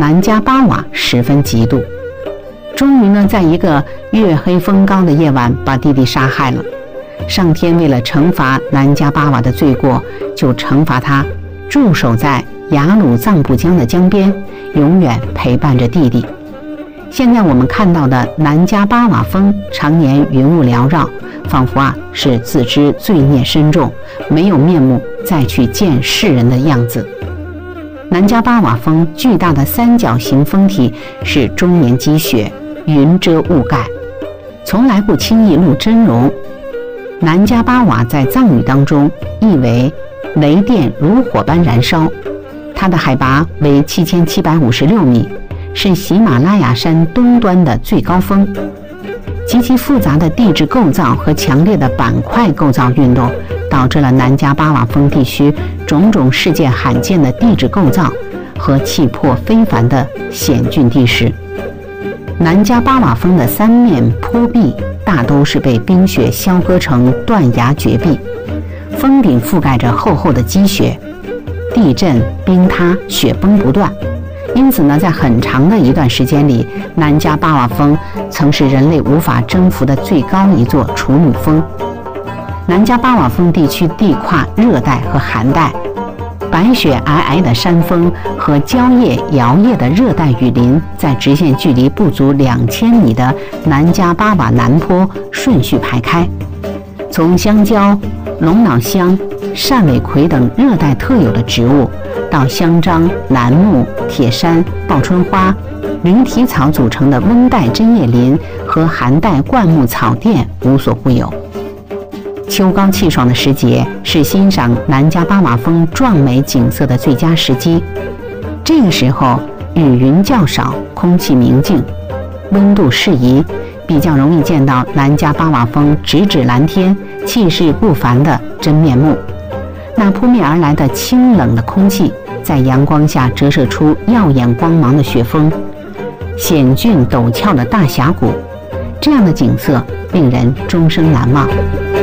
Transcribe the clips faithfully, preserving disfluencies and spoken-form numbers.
南迦巴瓦十分嫉妒，终于呢，在一个月黑风高的夜晚，把弟弟杀害了。上天为了惩罚南迦巴瓦的罪过，就惩罚他驻守在雅鲁藏布江的江边，永远陪伴着弟弟。现在我们看到的南迦巴瓦峰常年云雾缭绕，仿佛啊是自知罪孽深重，没有面目再去见世人的样子。南迦巴瓦峰巨大的三角形峰体是终年积雪，云遮雾盖，从来不轻易露真容。南迦巴瓦在藏语当中意为雷电如火般燃烧，它的海拔为七千七百五十六米，是喜马拉雅山东端的最高峰。极其复杂的地质构造和强烈的板块构造运动，导致了南迦巴瓦峰地区种种世界罕见的地质构造和气魄非凡的险峻地势。南迦巴瓦峰的三面坡壁大都是被冰雪削割成断崖绝壁，峰顶覆盖着厚厚的积雪，地震、冰塌、雪崩不断。因此呢，在很长的一段时间里，南迦巴瓦峰曾是人类无法征服的最高一座处女峰。南迦巴瓦峰地区地跨热带和寒带，白雪皑皑的山峰和蕉叶摇曳的热带雨林，在直线距离不足两千米的南迦巴瓦南坡顺序排开，从香蕉、龙脑香、扇尾葵等热带特有的植物，到香樟、楠木、铁杉、报春花、驴蹄草组成的温带针叶林和寒带灌木草甸无所不有。秋高气爽的时节是欣赏南迦巴瓦峰壮美景色的最佳时机。这个时候雨云较少，空气明净，温度适宜，比较容易见到南迦巴瓦峰直指蓝天、气势不凡的真面目。那扑面而来的清冷的空气，在阳光下折射出耀眼光芒的雪峰，险峻陡峭的大峡谷，这样的景色令人终生难忘。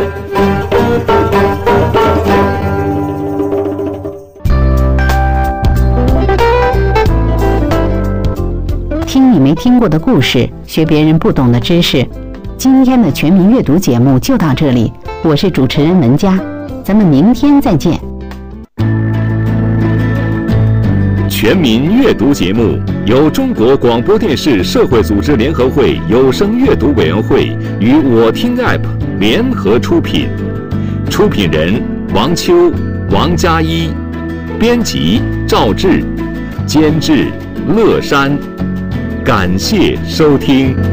听你没听过的故事，学别人不懂的知识。今天的全民阅读节目就到这里，我是主持人文佳，咱们明天再见。 全民阅读节目由中国广播电视社会组织联合会有声阅读委员会与我听 App 联合出品，出品人王秋、王佳一，编辑赵志，监制乐山。感谢收听。